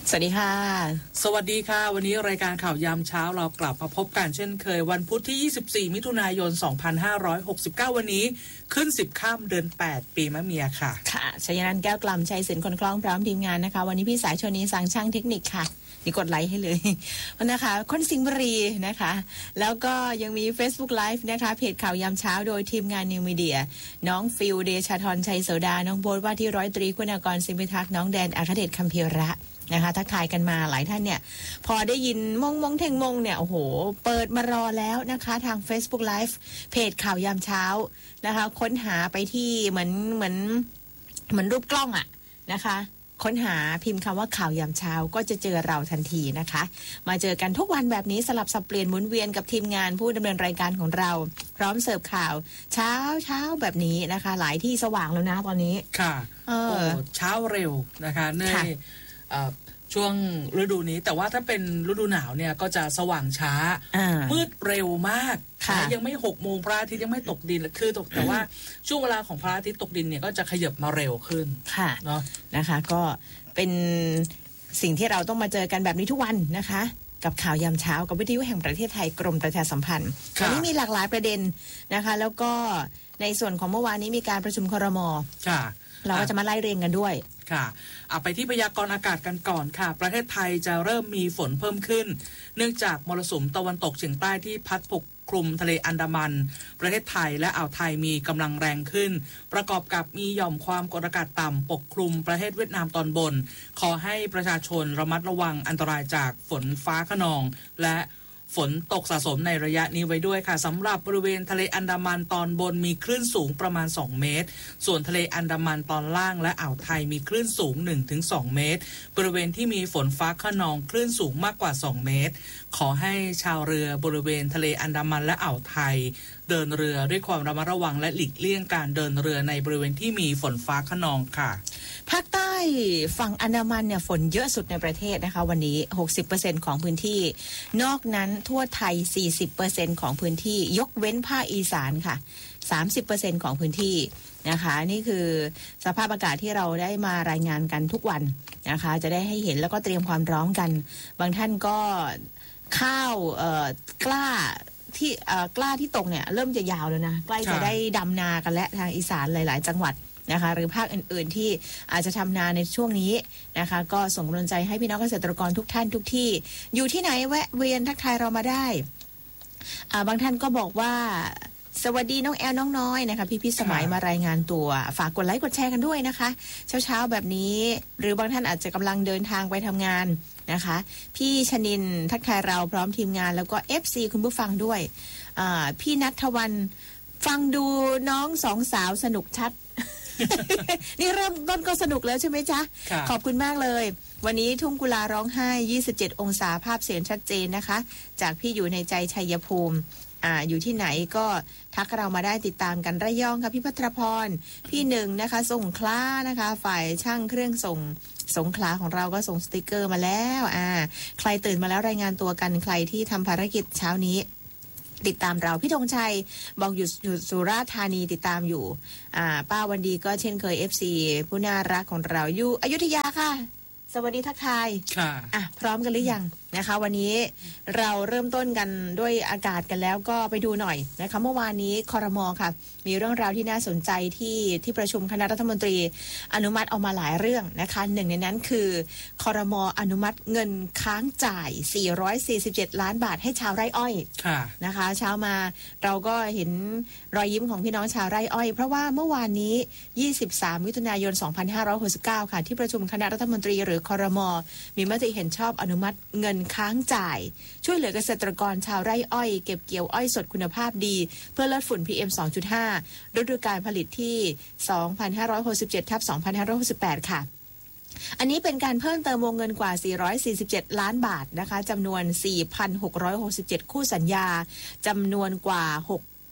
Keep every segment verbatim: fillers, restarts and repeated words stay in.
สวัสดีค่ะสวัสดีค่ะวันนี้รายการข่าวยามเช้าเรากลับมาพบกันเช่นเคยวันพุธที่ยี่สิบสี่มิถุนายนสองพันห้าร้อยหกสิบเก้าวันนี้ขึ้นสิบค่ำเดือนแปดปีมะเมียค่ะค่ะชัยนันท์แก้วกล่ำชัยศิลป์คนคล้องพร้อมทีมงานนะคะวันนี้พี่สายชนีสังช่างเทคนิคค่ะนี่กดไลค์ให้เลยนะคะคนสิงห์บุรีนะคะแล้วก็ยังมี Facebook Live นะคะเพจข่าวยามเช้าโดยทีมงานนิวมีเดียน้องฟิลเดชาธรชัยโสดาน้องโบ๊ทว่าที่ร้อยตรีคุณากรสิงห์พิทักษ์น้องแดนอัครเดชคัมภีระนะคะทักทายกันมาหลายท่านเนี่ยพอได้ยินมงมงเท่งมงเนี่ยโอ้โหเปิดมารอแล้วนะคะทาง Facebook Live เพจข่าวยามเช้านะคะค้นหาไปที่เหมือนเหมือนเหมือนรูปกล้องอะนะคะค้นหาพิมพ์คำว่าข่าวยามเช้าก็จะเจอเราทันทีนะคะมาเจอกันทุกวันแบบนี้สลับสับเปลี่ยนหมุนเวียนกับทีมงานผู้ดำเนินรายการของเราพร้อมเสิร์ฟข่าวเช้าเช้าแบบนี้นะคะหลายที่สว่างแล้วนะตอนนี้ค่ะเออโอ้เช้าเร็วนะคะในช่วงฤดูนี้แต่ว่าถ้าเป็นฤดูหนาวเนี่ยก็จะสว่างช้ามืดเร็วมากนะยังไม่หกโมงพระอาทิตย์ยังไม่ตกดินคือตกแต่ว่าช่วงเวลาของพระอาทิตย์ตกดินเนี่ยก็จะขยับมาเร็วขึ้นค่ะเนาะนะคะก็เป็นสิ่งที่เราต้องมาเจอกันแบบนี้ทุกวันนะคะกับข่าวยามเช้ากับวิทยุแห่งประเทศไทยกรมประชาสัมพันธ์วันนี้มีหลากหลายประเด็นนะคะแล้วก็ในส่วนของเมื่อวานนี้มีการประชุมครม. ค่ะเราก็จะมาไล่เรียงกันด้วยค่ะเอาไปที่พยากรณ์อากาศกันก่อนค่ะประเทศไทยจะเริ่มมีฝนเพิ่มขึ้นเนื่องจากมรสุมตะวันตกเฉียงใต้ที่พัดปกคลุมทะเลอันดามันประเทศไทยและอ่าวไทยมีกำลังแรงขึ้นประกอบกับมีหย่อมความกดอากาศต่ำปกคลุมประเทศเวียดนามตอนบนขอให้ประชาชนระมัดระวังอันตรายจากฝนฟ้าคะนองและฝนตกสะสมในระยะนี้ไว้ด้วยค่ะสำหรับบริเวณทะเลอันดามันตอนบนมีคลื่นสูงประมาณสองเมตรส่วนทะเลอันดามันตอนล่างและอ่าวไทยมีคลื่นสูง หนึ่งถึงสอง เมตรบริเวณที่มีฝนฟ้าคะนองคลื่นสูงมากกว่าสองเมตรขอให้ชาวเรือบริเวณทะเลอันดามันและอ่าวไทยเดินเรือด้วยความระมัดระวังและหลีกเลี่ยงการเดินเรือในบริเวณที่มีฝนฟ้าคะนองค่ะภาคใต้ฝั่งอันดามันเนี่ยฝนเยอะสุดในประเทศนะคะวันนี้ หกสิบเปอร์เซ็นต์ ของพื้นที่นอกนั้นทั่วไทย สี่สิบเปอร์เซ็นต์ ของพื้นที่ยกเว้นภาคอีสานค่ะ สามสิบเปอร์เซ็นต์ ของพื้นที่นะคะนี่คือสภาพอากาศที่เราได้มารายงานกันทุกวันนะคะจะได้ให้เห็นแล้วก็เตรียมความพร้อมกันบางท่านก็ข้าวเอ่อกล้าที่เอ่อกล้าที่ตกเนี่ยเริ่มจะยาวแล้วนะใกล้จะได้ดำนากันและทางอีสานหลายๆจังหวัดนะคะหรือภาคอื่นๆที่อาจจะทำนาในช่วงนี้นะคะก็ส่งกำลังใจให้พี่น้องเกษตรกรทุกท่านทุกที่อยู่ที่ไหนแวะเวียนทักทายเรามาได้อ่าบางท่านก็บอกว่าสวัสดีน้องแอลน้องน้อยนะคะพี่พี่สมัยมารายงานตัวฝากกดไลค์กดแชร์กันด้วยนะคะเช้าๆแบบนี้หรือบางท่านอาจจะกำลังเดินทางไปทำงานนะคะพี่ชนินทักทายเราพร้อมทีมงานแล้วก็ เอฟ ซี คุณผู้ฟังด้วยอ่าพี่ณัฐวรรณฟังดูน้องสองสาวสนุกชัด นี่เริ่มต้นก็สนุกแล้วใช่ไหมจ๊ะขอบคุณมากเลยวันนี้ทุ่งกุลาร้องไห้ยี่สิบเจ็ดองศาภาพเสียงชัดเจนนะคะจากพี่อยู่ในใจชัยภูมิอ่าอยู่ที่ไหนก็ทักเรามาได้ติดตามกันระยองค่ะพี่พัทรพรพี่หนึ่งนะคะส่งคล้านะคะฝ่ายช่างเครื่องส่งสงขลาของเราก็ส่งสติกเกอร์มาแล้วอ่าใครตื่นมาแล้วรายงานตัวกันใครที่ทำภารกิจเช้านี้ติดตามเราพี่ธงชัยบอกอยู่อยู่สุราษฎร์ธานีติดตามอยู่อ่าป้าวันดีก็เช่นเคย เอฟ ซี ผู้น่ารักของเราอยู่อยุธยาค่ะสวัสดีทักทายค่ะอ่ะพร้อมกันหรือยังนะคะวันนี้เราเริ่มต้นกันด้วยอากาศกันแล้วก็ไปดูหน่อยนะคะเมื่อวานนี้ครม.ค่ะมีเรื่องราวที่น่าสนใจที่ที่ประชุมคณะรัฐมนตรีอนุมัติออกมาหลายเรื่องนะคะหนึ่งในนั้นคือครม.อนุมัติเงินค้างจ่ายสี่ร้อยสี่สิบเจ็ดล้านบาทให้ชาวไร่อ้อยนะคะเช้ามาเราก็เห็นรอยยิ้มของพี่น้องชาวไร่อ้อยเพราะว่าเมื่อวานนี้ยี่สิบสามมิถุนายนสองพันห้าร้อยหกสิบเก้าค่ะที่ประชุมคณะรัฐมนตรีหรือครม.มีมติเห็นชอบอนุมัติเงินค้างจ่ายช่วยเหลือเกษตรกรชาวไร่อ้อยเก็บเกี่ยวอ้อยสดคุณภาพดีเพื่อลดฝุ่น พี เอ็ม สองจุดห้า ฤดูกาลผลิตที่ สองพันห้าร้อยหกสิบเจ็ด ทับ สองพันห้าร้อยหกสิบแปด ค่ะอันนี้เป็นการเพิ่มเติมวงเงินกว่าสี่ร้อยสี่สิบเจ็ดล้านบาทนะคะจำนวน สี่พันหกร้อยหกสิบเจ็ด คู่สัญญาจำนวนกว่าหก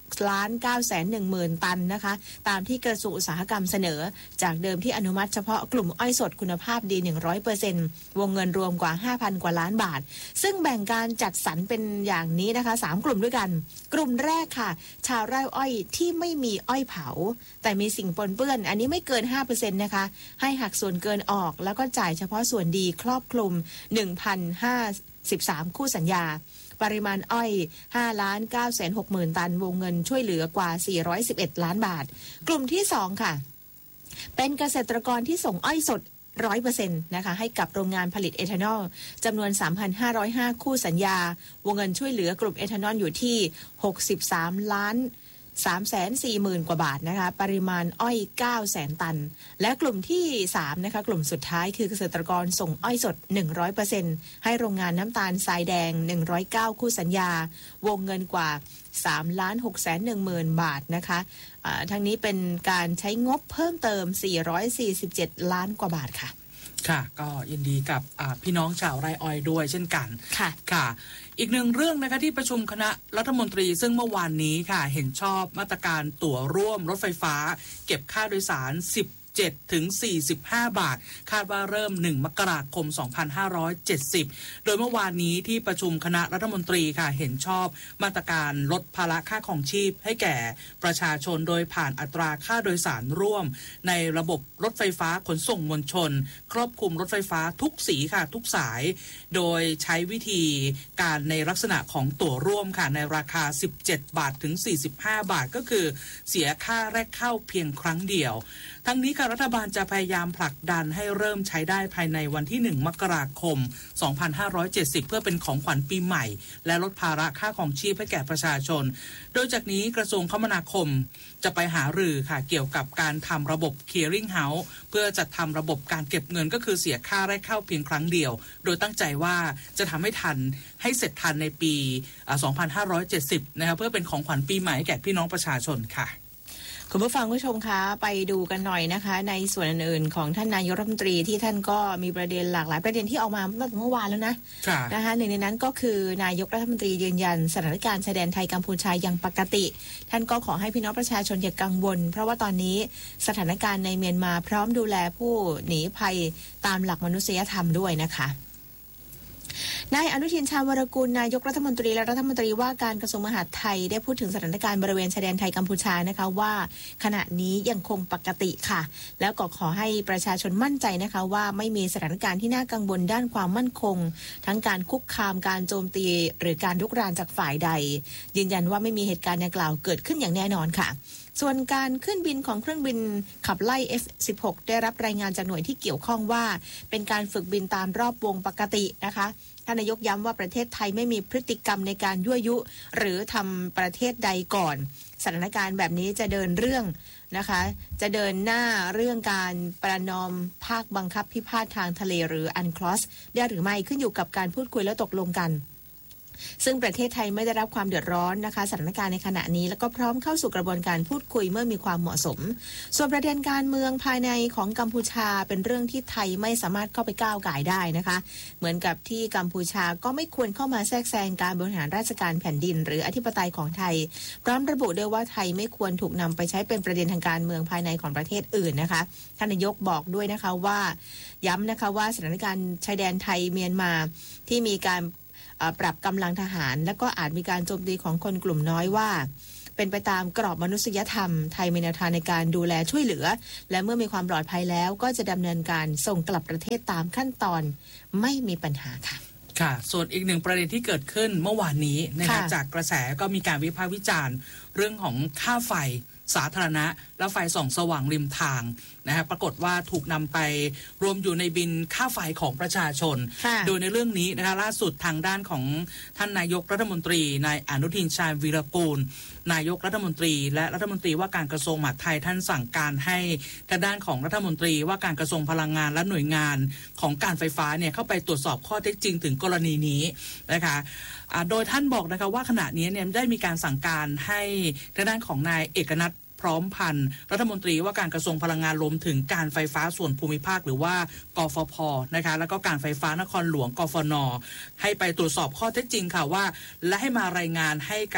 ล้านเก้าแสนหนึ่งหมื่นตันนะคะตามที่กระทรวงอุตสาหกรรมเสนอจากเดิมที่อนุมัติเฉพาะกลุ่มอ้อยสดคุณภาพดี หนึ่งร้อยเปอร์เซ็นต์ วงเงินรวมกว่า ห้าพัน กว่าล้านบาทซึ่งแบ่งการจัดสรรเป็นอย่างนี้นะคะสามกลุ่มด้วยกันกลุ่มแรกค่ะชาวไร่อ้อยที่ไม่มีอ้อยเผาแต่มีสิ่งปนเปื้อนอันนี้ไม่เกิน ห้าเปอร์เซ็นต์ นะคะให้หักส่วนเกินออกแล้วก็จ่ายเฉพาะส่วนดีครอบคลุม หนึ่งพันห้าสิบสาม คู่สัญญาปริมาณอ้อย ห้าล้านเก้าแสนหกหมื่น ตันวงเงินช่วยเหลือกว่าสี่ร้อยสิบเอ็ดล้านบาทกลุ่มที่สองค่ะเป็นเกษตรกรที่ส่งอ้อยสด หนึ่งร้อยเปอร์เซ็นต์ นะคะให้กับโรงงานผลิตเอทานอลจำนวน สามพันห้าร้อยห้า คู่สัญญาวงเงินช่วยเหลือกลุ่มเอทานอลอยู่ที่หกสิบสามล้านสามแสนสี่หมื่น กว่าบาทนะคะปริมาณอ้อยเก้าแสนตันและกลุ่มที่สามนะคะกลุ่มสุดท้ายคือเกษตรกรส่งอ้อยสด หนึ่งร้อยเปอร์เซ็นต์ ให้โรงงานน้ำตาลทรายแดงหนึ่งร้อยเก้าคู่สัญญาวงเงินกว่าสามล้านหกแสนหนึ่งหมื่น บาทนะคะะทั้งนี้เป็นการใช้งบเพิ่มเติมสี่ร้อยสี่สิบเจ็ดล้านกว่าบาทค่ะค่ะก็ยินดีกับพี่น้องชาวไร่อ้อยด้วยเช่นกันค่ะค่ะอีกหนึ่งเรื่องนะคะที่ประชุมคณะรัฐมนตรีซึ่งเมื่อวานนี้ค่ะเห็นชอบมาตรการตั๋วร่วมรถไฟฟ้าเก็บค่าโดยสารสิบเจ็ดถึงสี่สิบห้า บาทคาดว่าเริ่มหนึ่งมกราคมสองพันห้าร้อยเจ็ดสิบโดยเมื่อวานนี้ที่ประชุมคณะรัฐมนตรีค่ะเห็นชอบมาตรการลดภาระค่าครองชีพให้แก่ประชาชนโดยผ่านอัตราค่าโดยสารร่วมในระบบรถไฟฟ้าขนส่งมวลชนครอบคลุมรถไฟฟ้าทุกสีค่ะทุกสายโดยใช้วิธีการในลักษณะของตั๋วร่วมค่ะในราคาสิบเจ็ดบาทถึงสี่สิบห้าบาทก็คือเสียค่าแรกเข้าเพียงครั้งเดียวทั้งนี้ค่ะรัฐบาลจะพยายามผลักดันให้เริ่มใช้ได้ภายในวันที่หนึ่งมกราคมสองพันห้าร้อยเจ็ดสิบเพื่อเป็นของขวัญปีใหม่และลดภาระค่าครองชีพให้แก่ประชาชนโดยจากนี้กระทรวงคมนาคมจะไปหารือค่ะเกี่ยวกับการทำระบบ Clearing House เพื่อจัดทำระบบการเก็บเงินก็คือเสียค่าแรกเข้าเพียงครั้งเดียวโดยตั้งใจว่าจะทำให้ทันให้เสร็จทันในปีสองพันห้าร้อยเจ็ดสิบนะคะเพื่อเป็นของขวัญปีใหม่แก่พี่น้องประชาชนค่ะคุณผู้ฟังผู้ชมคะไปดูกันหน่อยนะคะในส่วนอื่นๆของท่านนายกรัฐมนตรีที่ท่านก็มีประเด็นหลากหลายประเด็นที่ออกมาตั้งแต่เมื่อวานแล้วนะนะคะหนึ่งในนั้นก็คือนายกรัฐมนตรียืนยันสถานการณ์ชายแดนไทยกัมพูชายังปกติท่านก็ขอให้พี่น้องประชาชนอย่ากังวลเพราะว่าตอนนี้สถานการณ์ในเมียนมาพร้อมดูแลผู้หนีภัยตามหลักมนุษยธรรมด้วยนะคะนายอนุทินชาญวรกูลนายกรัฐมนตรีและรัฐมนตรีว่าการกระทรวงมหาดไทยได้พูดถึงสถานการณ์บริเวณชายแดนไทยกัมพูชานะคะว่าขณะนี้ยังคงปกติค่ะแล้วก็ขอให้ประชาชนมั่นใจนะคะว่าไม่มีสถานการณ์ที่น่ากังวลด้านความมั่นคงทั้งการคุกคามการโจมตีหรือการรุกรานจากฝ่ายใดยืนยันว่าไม่มีเหตุการณ์ดังกล่าวเกิดขึ้นอย่างแน่นอนค่ะส่วนการขึ้นบินของเครื่องบินขับไล่ เอฟ สิบหก ได้รับรายงานจากหน่วยที่เกี่ยวข้องว่าเป็นการฝึกบินตามรอบวงปกตินะคะท่านนายกย้ำว่าประเทศไทยไม่มีพฤติกรรมในการยั่วยุหรือทำประเทศใดก่อนสถานการณ์แบบนี้จะเดินเรื่องนะคะจะเดินหน้าเรื่องการประนอมภาคบังคับพิพาททางทะเลหรืออันคลอสได้หรือไม่ขึ้นอยู่กับการพูดคุยและตกลงกันซึ่งประเทศไทยไม่ได้รับความเดือดร้อนนะคะสถานการณ์ในขณะนี้แล้วก็พร้อมเข้าสู่กระบวนการพูดคุยเมื่อมีความเหมาะสมส่วนประเด็นการเมืองภายในของกัมพูชาเป็นเรื่องที่ไทยไม่สามารถเข้าไปก้าวก่ายได้นะคะเหมือนกับที่กัมพูชาก็ไม่ควรเข้ามาแทรกแซงการบริหารราชการแผ่นดินหรืออธิปไตยของไทยพร้อมระบุด้วยว่าไทยไม่ควรถูกนำไปใช้เป็นประเด็นทางการเมืองภายในของประเทศอื่นนะคะท่านนายกบอกด้วยนะคะว่าย้ำนะคะว่าสถานการณ์ชายแดนไทยเมียนมาที่มีการปรับกำลังทหารและก็อาจมีการโจมตีของคนกลุ่มน้อยว่าเป็นไปตามกรอบมนุษยธรรมไทยมีแนวทางในการดูแลช่วยเหลือและเมื่อมีความปลอดภัยแล้วก็จะดำเนินการส่งกลับประเทศตามขั้นตอนไม่มีปัญหาค่ะค่ะส่วนอีกหนึ่งประเด็นที่เกิดขึ้นเมื่อวานนี้นะคะจากกระแสก็มีการวิพากษ์วิจารณ์เรื่องของค่าไฟสาธารณะและไฟส่องสว่างริมทางนะฮะปรากฏว่าถูกนำไปรวมอยู่ในบินค่าไฟของประชาชนโดยในเรื่องนี้นะคะล่าสุดทางด้านของท่านนายกรัฐมนตรีนายอนุทินชาญวีรกูลนายกรัฐมนตรีและรัฐมนตรีว่าการกระทรวงมหาดไทยท่านสั่งการให้ทางด้านของรัฐมนตรีว่าการกระทรวงพลังงานและหน่วยงานของการไฟฟ้าเนี่ยเข้าไปตรวจสอบข้อเท็จจริงถึงกรณีนี้นะคะโดยท่านบอกนะคะว่าขณะนี้เนี่ยได้มีการสั่งการให้ทางด้านของนายเอกนัทพร้อมพันธ์รัฐมนตรีว่าการกระทรวงพลังงานรวมถึงการไฟฟ้าส่วนภูมิภาคหรือว่ากฟผ.นะคะแล้วก็การไฟฟ้านครหลวงกฟน.ให้ไปตรวจสอบข้อเท็จจริงค่ะว่าและให้มารายงานให้กับ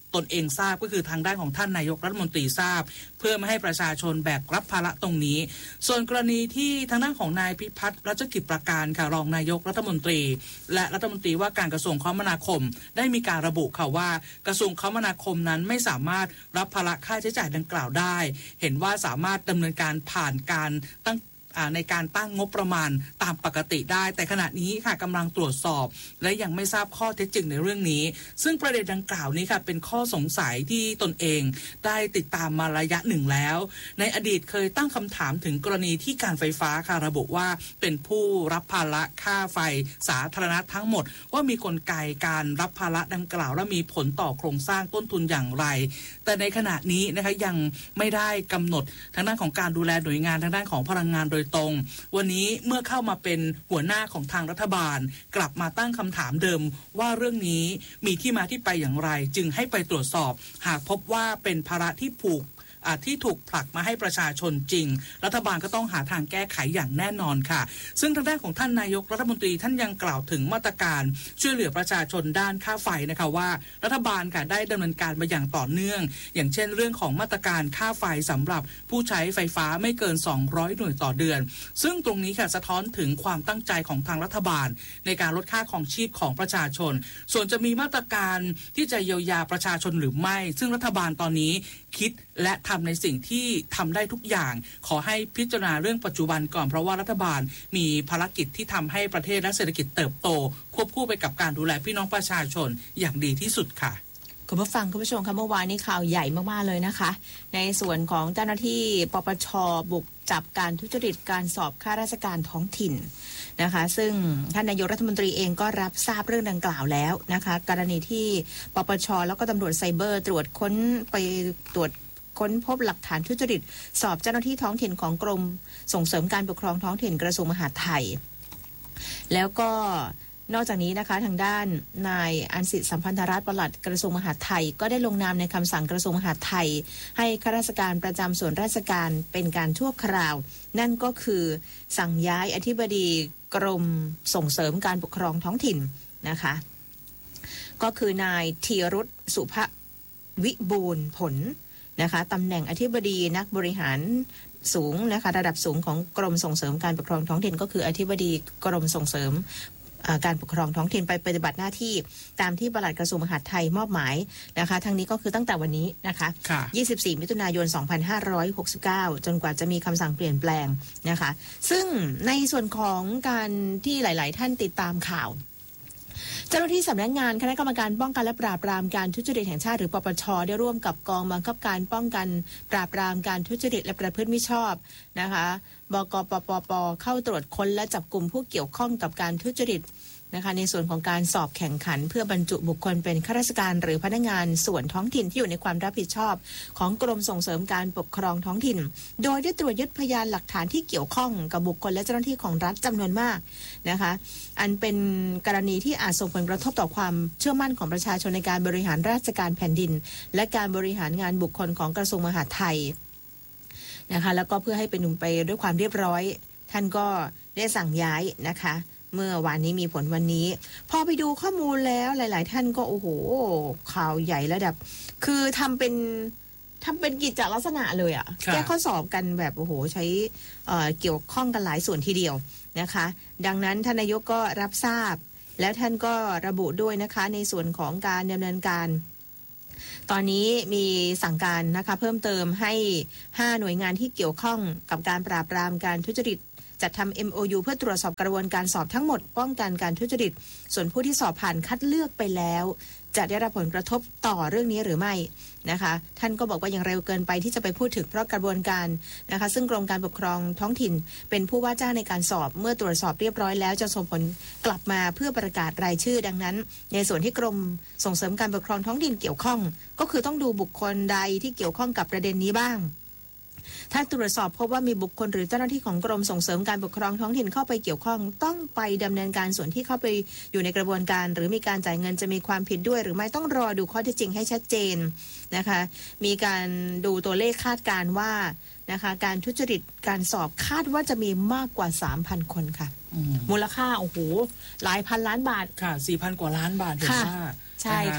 ตนเองทราบก็คือทางด้านของท่านนายกรัฐมนตรีทราบเพื่อไม่ให้ประชาชนแบกรับภาระตรงนี้ส่วนกรณีที่ทางด้านของนายพิพัฒน์รัชกิจประการค่ะรองนายกรัฐมนตรีและรัฐมนตรีว่าการกระทรวงคมนาคมได้มีการระบุค่ะว่ากระทรวงคมนาคมนั้นไม่สามารถรับภาระค่าใช้จ่ายดังกล่าวได้เห็นว่าสามารถดำเนินการผ่านการตั้งในการตั้งงบประมาณตามปกติได้แต่ขณะนี้ค่ะกำลังตรวจสอบและยังไม่ทราบข้อเท็จจริงในเรื่องนี้ซึ่งประเด็นดังกล่าวนี้ค่ะเป็นข้อสงสัยที่ตนเองได้ติดตามมาระยะหนึ่งแล้วในอดีตเคยตั้งคำถามถึงกรณีที่การไฟฟ้าค่ะระบุว่าเป็นผู้รับภาระค่าไฟสาธารณะทั้งหมดว่ามีกลไกการรับภาระดังกล่าวและมีผลต่อโครงสร้างต้นทุนอย่างไรแต่ในขณะนี้นะคะยังไม่ได้กำหนดทางด้านของการดูแลหน่วยงานทางด้านของพลังงานโดยตรงวันนี้เมื่อเข้ามาเป็นหัวหน้าของทางรัฐบาลกลับมาตั้งคำถามเดิมว่าเรื่องนี้มีที่มาที่ไปอย่างไรจึงให้ไปตรวจสอบหากพบว่าเป็นภาระที่ผูกที่ถูกผลักมาให้ประชาชนจริงรัฐบาลก็ต้องหาทางแก้ไขอย่างแน่นอนค่ะซึ่งทางด้านของท่านนายกรัฐมนตรีท่านยังกล่าวถึงมาตรการช่วยเหลือประชาชนด้านค่าไฟนะคะว่ารัฐบาลค่ะได้ดำเนินการมาอย่างต่อเนื่องอย่างเช่นเรื่องของมาตรการค่าไฟสำหรับผู้ใช้ไฟฟ้าไม่เกินสองร้อยหน่วยต่อเดือนซึ่งตรงนี้ค่ะสะท้อนถึงความตั้งใจของทางรัฐบาลในการลดค่าครองชีพของประชาชนส่วนจะมีมาตรการที่จะเยียวยาประชาชนหรือไม่ซึ่งรัฐบาลตอนนี้คิดและทำในสิ่งที่ทำได้ทุกอย่างขอให้พิจารณาเรื่องปัจจุบันก่อนเพราะว่ารัฐบาลมีภารกิจที่ทำให้ประเทศและเศรษฐกิจเติบโตควบคู่ไปกับการดูแลพี่น้องประชาชนอย่างดีที่สุดค่ะคุณผู้ฟังคุณผู้ชมคะเมื่อวานนี้ข่าวใหญ่มากๆเลยนะคะในส่วนของเจ้าหน้าที่ปปช.บุกจับการทุจริตการสอบข้าราชการท้องถิ่นนะคะซึ่งท่านนายกรัฐมนตรีเองก็รับทราบเรื่องดังกล่าวแล้วนะคะกรณีที่ปปช.แล้วก็ตำรวจไซเบอร์ตรวจค้นไปตรวจค้นพบหลักฐานทุจริตสอบเจ้าหน้าที่ท้องถิ่นของกรมส่งเสริมการปกครองท้องถิ่นกระทรวงมหาดไทยแล้วก็นอกจากนี้นะคะทางด้านนายอันสิทธิสัมพันธรัตน์ปลัดกระทรวงมหาดไทยก็ได้ลงนามในคำสั่งกระทรวงมหาดไทยให้ข้าราชการประจำส่วนราชการเป็นการชั่วคราวนั่นก็คือสั่งย้ายอธิบดีกรมส่งเสริมการปกครองท้องถิ่นนะคะก็คือนายธีรุตสุภวิบูลย์ผลนะคะตำแหน่งอธิบดีนักบริหารสูงนะคะระดับสูงของกรมส่งเสริมการปกครองท้องถิ่นก็คืออธิบดีกรมส่งเสริมการปกครองท้องถิ่นไปปฏิบัติหน้าที่ตามที่ปลัดกระทรวงมหาดไทยมอบหมายนะคะทั้งนี้ก็คือตั้งแต่วันนี้นะคะยี่สิบสี่มิถุนายนสองพันห้าร้อยหกสิบเก้าจนกว่าจะมีคำสั่งเปลี่ยนแปลงนะคะซึ่งในส่วนของการที่หลายๆท่านติดตามข่าวเจ้าหน้าที่สำนักงานคณะกรรมการป้องกันและปราบปรามการทุจริตแห่งชาติหรือปปช.ได้ร่วมกับกองบังคับการป้องกันปราบปรามการทุจริตและประพฤติมิชอบนะคะบกปปป.เข้าตรวจค้นและจับกลุ่มผู้เกี่ยวข้องกับการทุจริตนะคะในส่วนของการสอบแข่งขันเพื่อบรรจุบุคคลเป็นข้าราชการหรือพนักงานส่วนท้องถิ่นที่อยู่ในความรับผิดชอบของกรมส่งเสริมการปกครองท้องถิ่นโดยได้ตรวจยึดพยานหลักฐานที่เกี่ยวข้องกับบุคคลและเจ้าหน้าที่ของรัฐจำนวนมากนะคะอันเป็นกรณีที่อาจส่งผลกระทบต่อความเชื่อมั่นของประชาชนในการบริหารราชการแผ่นดินและการบริหารงานบุคคลของกระทรวงมหาดไทยนะคะแล้วก็เพื่อให้เป็นไปด้วยความเรียบร้อยท่านก็ได้สั่งย้ายนะคะเมื่อวานนี้มีผลวันนี้พอไปดูข้อมูลแล้วหลายๆท่านก็โอ้โหข่าวใหญ่ระดับคือทำเป็นทำเป็นกิจลักษณะเลยอะ่ะแก้ข้อสอบกันแบบโอ้โหใช้เอ่อเกี่ยวข้องกันหลายส่วนทีเดียวนะคะดังนั้นท่านนายกก็รับทราบแล้วท่านก็ระบุด้วยนะคะในส่วนของการดำเนินการตอนนี้มีสั่งการนะคะเพิ่มเติมให้ห้าหน่วยงานที่เกี่ยวข้องกับการปราบปรามการทุจริตจัดทำ เอ็ม โอ ยู เพื่อตรวจสอบกระบวนการสอบทั้งหมดป้องกันการทุจริตส่วนผู้ที่สอบผ่านคัดเลือกไปแล้วจะได้รับผลกระทบต่อเรื่องนี้หรือไม่นะคะท่านก็บอกว่ายังเร็วเกินไปที่จะไปพูดถึงเพราะกระบวนการนะคะซึ่งกรมการปกครองท้องถิ่นเป็นผู้ว่าจ้างในการสอบเมื่อตรวจสอบเรียบร้อยแล้วจะส่งผลกลับมาเพื่อประกาศรายชื่อดังนั้นในส่วนที่กรมส่งเสริมการปกครองท้องถิ่นเกี่ยวข้องก็คือต้องดูบุคคลใดที่เกี่ยวข้องกับประเด็นนี้บ้างถ้าตรวจสอบพบว่ามีบุคคลหรือเจ้าหน้าที่ของกรมส่งเสริมการปกครองท้องถิ่นเข้าไปเกี่ยวข้องต้องไปดำเนินการส่วนที่เข้าไปอยู่ในกระบวนการหรือมีการจ่ายเงินจะมีความผิดด้วยหรือไม่ต้องรอดูข้อเท็จจริงให้ชัดเจนนะคะมีการดูตัวเลขคาดการณ์ว่านะคะการทุจริตการสอบคาดว่าจะมีมากกว่า สามพัน คนค่ะมูลค่าโอ้โหหลายพันล้านบาทค่ะ สี่พัน กว่าล้านบาทเห็นว่าใช่ค่ะ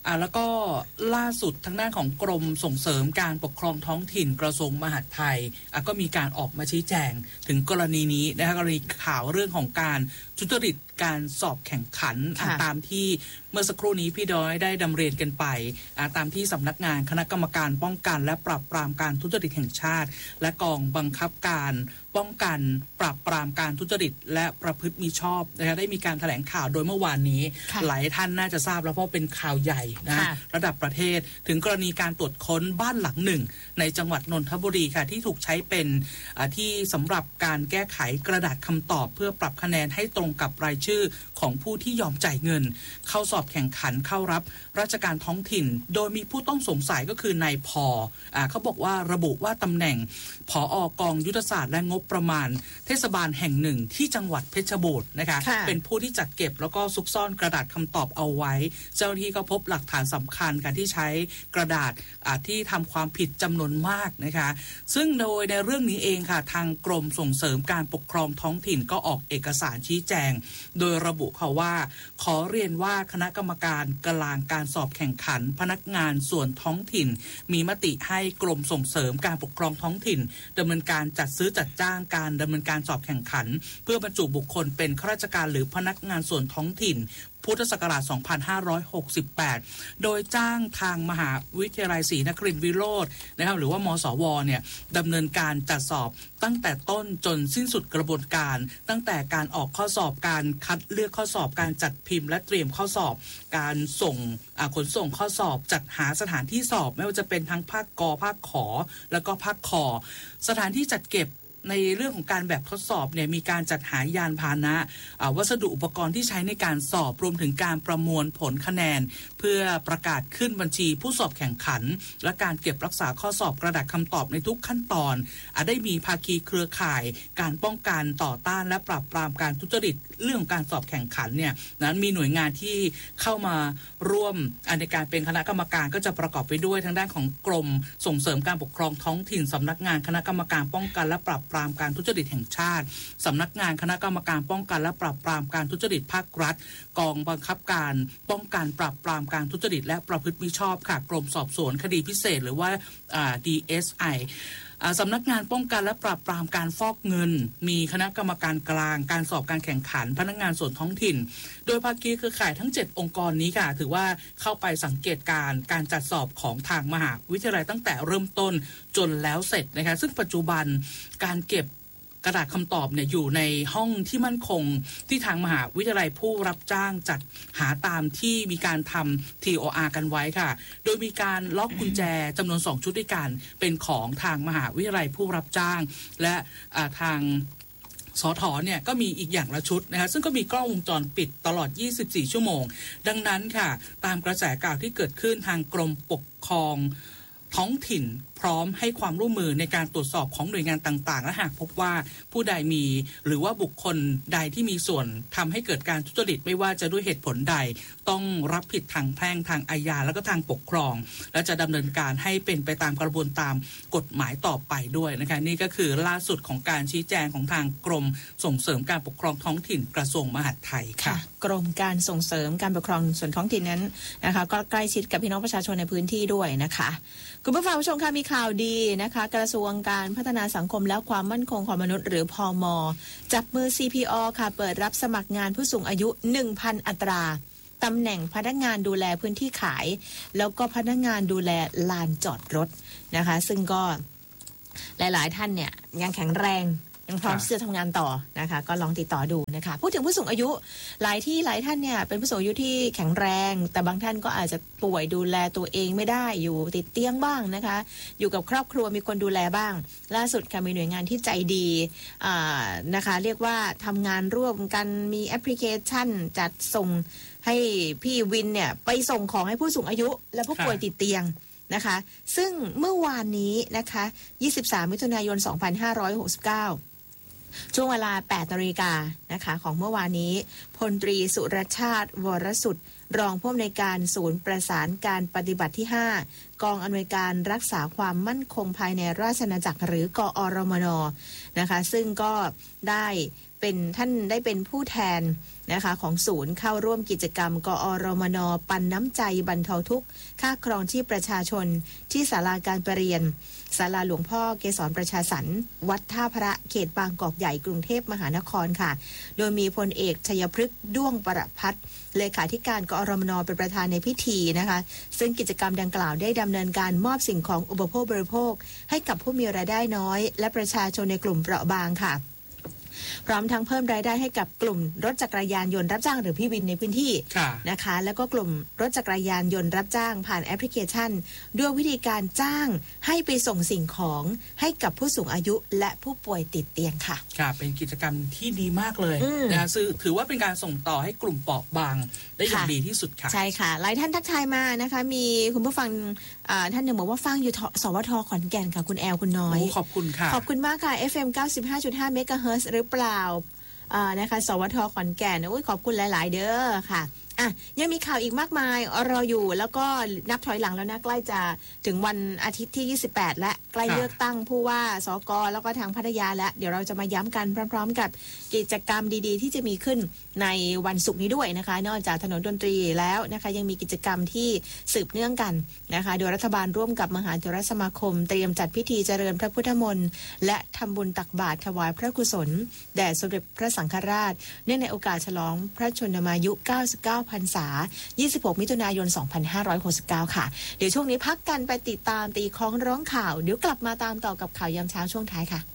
อ่าแล้วก็ล่าสุดทางด้านของกรมส่งเสริมการปกครองท้องถิ่นกระทรวงมหาดไทยอ่ะก็มีการออกมาชี้แจงถึงกรณีนี้นะคะกรณีข่าวเรื่องของการทุจริตการสอบแข่งขันตามที่เมื่อสักครู่นี้พี่ดอยได้ดำเรียนกันไปตามที่สำนักงานคณะกรรมการป้องกันและปราบปรามการทุจริตแห่งชาติและกองบังคับการป้องกันปราบปรามการทุจริตและประพฤติมิชอบนะคะได้มีการแถลงข่าวโดยเมื่อวานนี้หลายท่านน่าจะทราบแล้วเพราะเป็นข่าวใหญ่นะระดับประเทศถึงกรณีการตรวจค้นบ้านหลังหนึ่งในจังหวัดนนทบุรีค่ะที่ถูกใช้เป็นที่สำหรับการแก้ไขกระดาษคำตอบเพื่อปรับคะแนนให้ตรงกับรายชื่อของผู้ที่ยอมจ่ายเงินเข้าสอบแข่งขันเข้ารับราชการท้องถิ่นโดยมีผู้ต้องสงสัยก็คือนายพออ่าเขาบอกว่าระบุว่าตำแหน่งผอ.กองยุทธศาสตร์และงบประมาณเทศบาลแห่งหนึ่งที่จังหวัดเพชรบูรณ์นะคะเป็นผู้ที่จัดเก็บแล้วก็ซุกซ่อนกระดาษคำตอบเอาไว้เจ้าหน้าที่ก็พบหลักฐานสำคัญการที่ใช้กระดาษอ่าที่ทำความผิดจำนวนมากนะคะซึ่งโดยในเรื่องนี้เองค่ะทางกรมส่งเสริมการปกครองท้องถิ่นก็ออกเอกสารชี้แจงโดยระบุค่ะว่าขอเรียนว่าคณะกรรมการกลางการสอบแข่งขันพนักงานส่วนท้องถิ่นมีมติให้กรมส่งเสริมการปกครองท้องถิ่นดำเนินการจัดซื้อจัดจ้างการดำเนินการสอบแข่งขันเพื่อบรรจุบุคคลเป็นข้าราชการหรือพนักงานส่วนท้องถิ่นพุทธศักราช สองพันห้าร้อยหกสิบแปด โดยจ้างทางมหาวิทยาลัยศรีนครินทรวิโรจน์นะครับหรือว่ามสวเนี่ยดำเนินการจัดสอบตั้งแต่ต้นจนสิ้นสุดกระบวนการตั้งแต่การออกข้อสอบการคัดเลือกข้อสอบการจัดพิมพ์และเตรียมข้อสอบการส่งขนส่งข้อสอบจัดหาสถานที่สอบไม่ว่าจะเป็นทั้งภาคกภาคขอแล้วก็ภาคคอสถานที่จัดเก็บในเรื่องของการแบบทดสอบเนี่ยมีการจัดหายานพาหนะวัสดุอุปกรณ์ที่ใช้ในการสอบรวมถึงการประมวลผลคะแนนเพื่อประกาศขึ้นบัญชีผู้สอบแข่งขันและการเก็บรักษาข้อสอบกระดาษคำตอบในทุกขั้นตอนอาจได้มีภาคีเครือข่ายการป้องกันต่อต้านและปราบปรามการทุจริตเรื่องของการสอบแข่งขันเนี่ยนั้นมีหน่วยงานที่เข้ามาร่วมในการเป็นคณะกรรมการก็จะประกอบไปด้วยทางด้านของกรมส่งเสริมการปกครองท้องถิ่นสำนักงานคณะกรรมการป้องกันและปราบปรามการทุจริตแห่งชาติสำนักงานคณะกรรมการป้องกันและปราบปรามการทุจริตภาครัฐกองบังคับการป้องกันปราบปรามการทุจริตและประพฤติมิชอบค่ะกรมสอบสวนคดีพิเศษหรือว่า ดี เอส ไอสำนักงานป้องกันและปราบปรามการฟอกเงินมีคณะกรรมการกลางการสอบการแข่งขันพนักงานส่วนท้องถิ่นโดยภาคีเครือข่ายทั้งเจ็ดองค์กรนี้ค่ะถือว่าเข้าไปสังเกตการการจัดสอบของทางมหาวิทยาลัยตั้งแต่เริ่มต้นจนแล้วเสร็จนะคะซึ่งปัจจุบันการเก็บกระดาษคำตอบเนี่ยอยู่ในห้องที่มั่นคงที่ทางมหาวิทยาลัยผู้รับจ้างจัดหาตามที่มีการทำ ที โอ อาร์ กันไว้ค่ะโดยมีการล็อกกุญแจจำนวนสองชุดด้วยกันเป็นของทางมหาวิทยาลัยผู้รับจ้างและทางสทเนี่ยก็มีอีกอย่างละชุดนะคะซึ่งก็มีกล้องวงจรปิดตลอดยี่สิบสี่ชั่วโมงดังนั้นค่ะตามกระแสข่าวที่เกิดขึ้นทางกรมปกครองท้องถิ่นพร้อมให้ความร่วมมือในการตรวจสอบของหน่วยงานต่างๆและหากพบว่าผู้ใดมีหรือว่าบุคคลใดที่มีส่วนทำให้เกิดการทุจริตไม่ว่าจะด้วยเหตุผลใดต้องรับผิดทางแพ่งทางอาญาแล้วก็ทางปกครองและจะดำเนินการให้เป็นไปตามกระบวนตามกฎหมายต่อไปด้วยนะคะนี่ก็คือล่าสุดของการชี้แจงของทางกรมส่งเสริมการปกครองท้องถิ่นกระทรวงมหาดไทยค่ะกรมการส่งเสริมการปกครองส่วนท้องถิ่นนั้นนะคะก็ใกล้ชิดกับพี่น้องประชาชนในพื้นที่ด้วยนะคะคุณผู้ฟังผู้ชมค่ะมีข่าวดีนะคะกระทรวงการพัฒนาสังคมและความมั่นคงของมนุษย์หรือพม.จับมือ ซี พี อ ค่ะเปิดรับสมัครงานผู้สูงอายุ หนึ่งพัน อัตราตำแหน่งพนักงานดูแลพื้นที่ขายแล้วก็พนักงานดูแลลานจอดรถนะคะซึ่งก็หลายๆท่านเนี่ยยังแข็งแรงยังพร้อมที่จะทำงานต่อนะคะก็ลองติดต่อดูนะคะพูดถึงผู้สูงอายุหลายที่หลายท่านเนี่ยเป็นผู้สูงอายุที่แข็งแรงแต่บางท่านก็อาจจะป่วยดูแลตัวเองไม่ได้อยู่ติดเตียงบ้างนะคะอยู่กับครอบครัวมีคนดูแลบ้างล่าสุดค่ะมีหน่วยงานที่ใจดีอ่านะคะเรียกว่าทำงานร่วมกันมีแอปพลิเคชันจัดส่งให้พี่วินเนี่ยไปส่งของให้ผู้สูงอายุและผู้ป่วยติดเตียงนะคะซึ่งเมื่อวานนี้นะคะยี่สิบสามมิถุนายนสองพันห้าร้อยหกสิบเก้าช่วงเวลา แปดนาฬิกานะคะของเมื่อวานนี้พลตรีสุรชาติวรสุทธิ์รองผู้อำนวยการศูนย์ประสานการปฏิบัติที่ห้ากองอำนวยการรักษาความมั่นคงภายในราชอาณาจักรหรือกอรมนนะคะซึ่งก็ได้เป็นท่านได้เป็นผู้แทนนะคะของศูนย์เข้าร่วมกิจกรรมกอรมนปันน้ำใจบรรเทาทุกข์ค่าครองชีพประชาชนที่ศาลาการประเรียนศาลาหลวงพ่อเกษรประชาสรรค์วัดท่าพระเขตบางกอกใหญ่กรุงเทพมหานครค่ะโดยมีพลเอกชัยพฤกษ์ด้วงประภัตเลขาธิการกอรมนเป็นประธานในพิธีนะคะซึ่งกิจกรรมดังกล่าวได้ดำเนินการมอบสิ่งของอุปโภคบริโภคให้กับผู้มีรายได้น้อยและประชาชนในกลุ่มเปราะบางค่ะพร้อมทั้งเพิ่มรายได้ให้กับกลุ่มรถจักรยานยนต์รับจ้างหรือพี่วินในพื้นที่นะคะแล้วก็กลุ่มรถจักรยานยนต์รับจ้างผ่านแอปพลิเคชันด้วยวิธีการจ้างให้ไปส่งสิ่งของให้กับผู้สูงอายุและผู้ป่วยติดเตียงค่ะค่ะเป็นกิจกรรมที่ดีมากเลยนะคะถือว่าเป็นการส่งต่อให้กลุ่มเปราะบางได้อย่างดีที่สุดค่ะใช่ค่ะหลายท่านทักทายมานะคะมีคุณผู้ฟังท่านหนึ่งบอกว่าฟังอยู่สวทขอนแก่นค่ะคุณแอลคุณน้อยขอบคุณค่ะขอบคุณมากค่ะ เอฟ เอ็ม เก้าสิบห้าจุดห้า เมกะเฮิรตซ์หรือเปล่าอ่านะคะสวทขอนแก่นโอ้ยขอบคุณหลายๆเด้อค่ะอ่ะยังมีข่าวอีกมากมายรออยู่แล้วก็นับถอยหลังแล้วนะใกล้จะถึงวันอาทิตย์ที่ยี่สิบแปดและใกล้เลือกตั้งผู้ว่าสกแล้วก็ทางพัทยาแล้วเดี๋ยวเราจะมาย้ำกันพร้อมๆกับกิจกรรมดีๆที่จะมีขึ้นในวันศุกร์นี้ด้วยนะคะนอกจากถนนดนตรีแล้วนะคะยังมีกิจกรรมที่สืบเนื่องกันนะคะโดยรัฐบาลร่วมกับมหาเถรสมาคมเตรียมจัดพิธีเจริญพระพุทธมนต์และทำบุญตักบาตรถวายพระกุศลแด่สมเด็จพระสังฆราชเนื่องในโอกาสฉลองพระชนมายุเก้าสิบเก้าพรรษายี่สิบหกมิถุนายนสองพันห้าร้อยหกสิบเก้าค่ะเดี๋ยวช่วงนี้พักกันไปติดตามตีค้องร้องข่าวเดี๋ยวกลับมาตามต่อกับข่าวยามเช้าช่วงท้ายค่ะ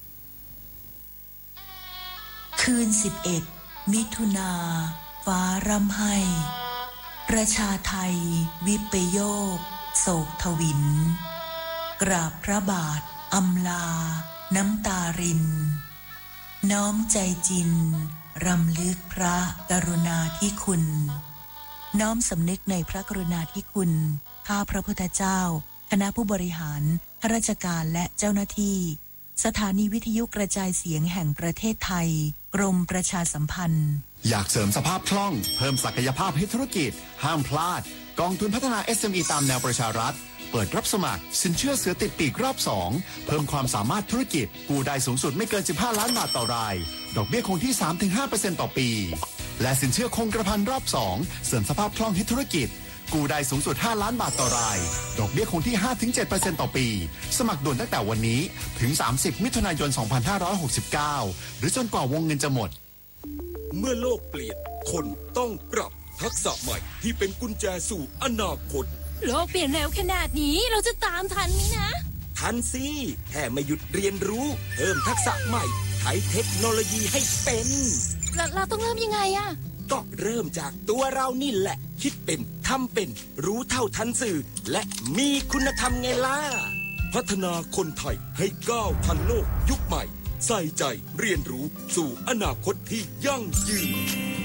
คืนสิบเอ็ดมิถุนาฟ้าร่ำไห้ประชาไทยวิปโยคโศกทวินกราบพระบาทอำลาน้ำตารินน้อมใจจินรำลึกพระกรุณาธิคุณน้อมสำนึกในพระกรุณาธิคุณข้าพระพุทธเจ้าคณะผู้บริหารข้าราชการและเจ้าหน้าที่สถานีวิทยุกระจายเสียงแห่งประเทศไทยกรมประชาสัมพันธ์อยากเสริมสภาพคล่องเพิ่มศักยภาพให้ธุรกิจห้ามพลาดกองทุนพัฒนา เอส เอ็ม อี ตามแนวประชารัฐเปิดรับสมัครสินเชื่อเสือติดปีกรอบสองเพิ่มความสามารถธุรกิจกู้ได้สูงสุดไม่เกินสิบห้าล้านบาทต่อรายดอกเบี้ยคงที่ สามถึงห้าเปอร์เซ็นต์ ต่อปีและสินเชื่อคงกระพันรอบสองเสริมสภาพคล่องให้ธุรกิจกู้ได้สูงสุดห้าล้านบาทต่อรายดอกเบี้ยคงที่ ห้าถึงเจ็ดเปอร์เซ็นต์ ต่อปีสมัครด่วนตั้งแต่วันนี้ถึงสามสิบมิถุนายนสองพันห้าร้อยหกสิบเก้าหรือจนกว่าวงเงินจะหมดเมื่อโลกเปลี่ยนคนต้องปรับทักษะใหม่ที่เป็นกุญแจสู่อนาคตโลกเปลี่ยนเร็วขนาดนี้เราจะตามทันไหมนะทันสิแค่ไม่หยุดเรียนรู้เพิ่มทักษะใหม่ใช้เทคโนโลยีให้เป็นเราเราต้องเริ่มยังไงอะก็เริ่มจากตัวเรานี่แหละคิดเป็นทำเป็นรู้เท่าทันสื่อและมีคุณธรรมไงล่ะพัฒนาคนไทยให้ก้าวทันโลกยุคใหม่ใส่ใจเรียนรู้สู่อนาคตที่ยั่งยืน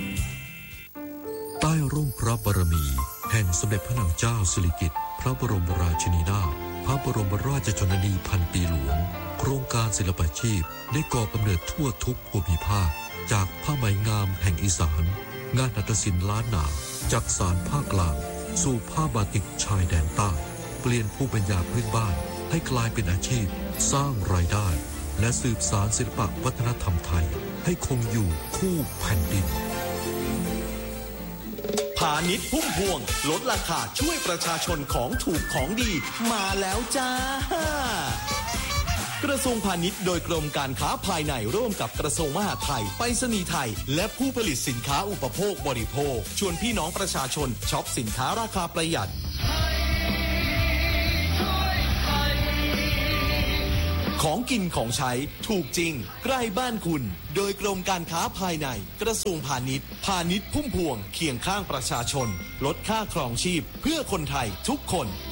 ใต้ร่มพระบารมีแห่งสมเด็จพระนางเจ้าสิริกิติ์พระบรมราชินีนาถพระบรมราชชนนีพันปีหลวงโครงการศิลปาชีพได้ก่อกำเนิดทั่วทุกภูมิภาคจากผ้าไหมงามแห่งอีสานงานหัตถศิลป์ล้านนาจากสารภาคกลางสู่ผ้าบาติกชายแดนใต้เปลี่ยนภูมิปัญญาพื้นบ้านให้กลายเป็นอาชีพสร้างรายได้และสืบสานศิลปวัฒนธรรมไทยให้คงอยู่คู่แผ่นดินพาณิชย์พุ่มพวงลดราคาช่วยประชาชนของถูกของดีมาแล้วจ้ากระทรวงพาณิชย์โดยกรมการค้าภายในร่วมกับกระทรวงมหาดไทยไปรษณีย์ไทยและผู้ผลิตสินค้าอุปโภคบริโภคชวนพี่น้องประชาชนช็อปสินค้าราคาประหยัดของกินของใช้ถูกจริงใกล้บ้านคุณโดยกรมการค้าภายในกระทรวงพาณิชย์พาณิชย์พุ่มพวงเคียงข้างประชาชนลดค่าครองชีพเพื่อคนไทยทุกคน